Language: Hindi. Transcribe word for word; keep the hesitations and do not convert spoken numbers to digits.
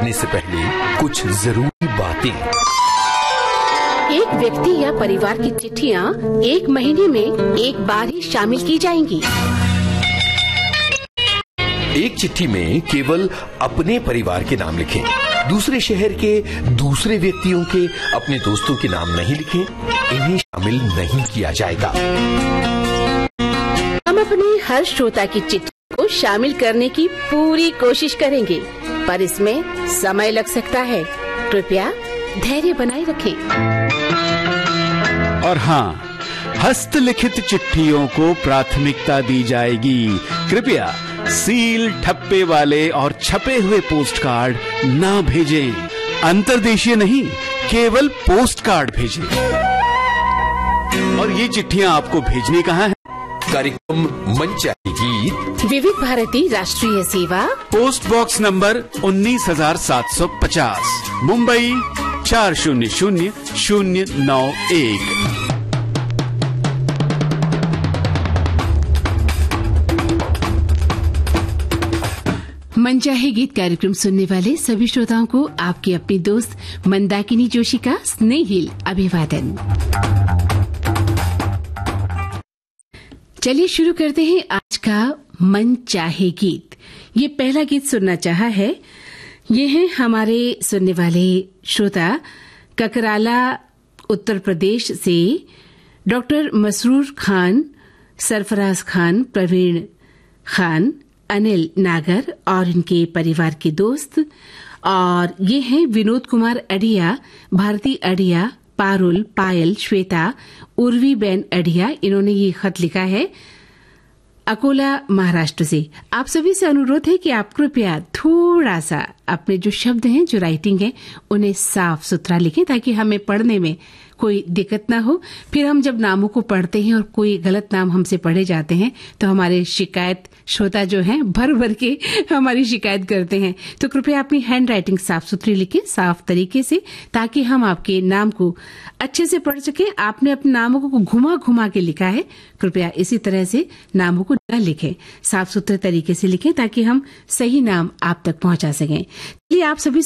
करने से पहले कुछ जरूरी बातें। एक व्यक्ति या परिवार की चिट्ठियाँ एक महीने में एक बार ही शामिल की जाएंगी। एक चिट्ठी में केवल अपने परिवार के नाम लिखें। दूसरे शहर के दूसरे व्यक्तियों के अपने दोस्तों के नाम नहीं लिखें। इन्हें शामिल नहीं किया जाएगा। हम अपने हर श्रोता की चिट्ठी को शामिल करने की पूरी कोशिश करेंगे, पर इसमें समय लग सकता है। कृपया धैर्य बनाए रखें। और हाँ, हस्तलिखित चिट्ठियों को प्राथमिकता दी जाएगी। कृपया सील, ठप्पे वाले और छपे हुए पोस्ट कार्ड ना भेजें। अंतर्देशीय नहीं, केवल पोस्ट कार्ड भेजें। और ये चिट्ठियां आपको भेजनी कहाँ है? कार्यक्रम मन चाहे गीत, विविध भारती राष्ट्रीय सेवा, पोस्ट बॉक्स नंबर उन्नीस हजार सात सौ पचास, मुंबई चार शून्य शून्य शून्य नौ एक। मनचाहे गीत कार्यक्रम सुनने वाले सभी श्रोताओं को आपकी अपनी दोस्त मंदाकिनी जोशी का स्नेहिल अभिवादन। चलिए शुरू करते हैं आज का मन चाहे गीत। ये पहला गीत सुनना चाहा है, ये है हमारे सुनने वाले श्रोता ककराला उत्तर प्रदेश से डॉक्टर मसरूर खान, सरफराज खान, प्रवीण खान, अनिल नागर और इनके परिवार के दोस्त। और ये हैं विनोद कुमार अढ़िया, भारती अढ़िया, पारुल, पायल, श्वेता, उर्वी बेन अढ़िया। इन्होंने ये खत लिखा है अकोला महाराष्ट्र से। आप सभी से अनुरोध है कि आप कृपया थोड़ा सा अपने जो शब्द हैं, जो राइटिंग है, उन्हें साफ सुथरा लिखें ताकि हमें पढ़ने में कोई दिक्कत ना हो। फिर हम जब नामों को पढ़ते हैं और कोई गलत नाम हमसे पढ़े जाते हैं तो हमारे शिकायत श्रोता जो हैं भर भर के हमारी शिकायत करते हैं। तो कृपया अपनी हैंड राइटिंग साफ सुथरी लिखें, साफ तरीके से, ताकि हम आपके नाम को अच्छे से पढ़ सकें। आपने अपने नामों को घुमा घुमा के लिखा है, कृपया इसी तरह से नामों को न लिखें, साफ सुथरे तरीके से लिखें ताकि हम सही नाम आप तक पहुंचा सकें। चलिए आप सभी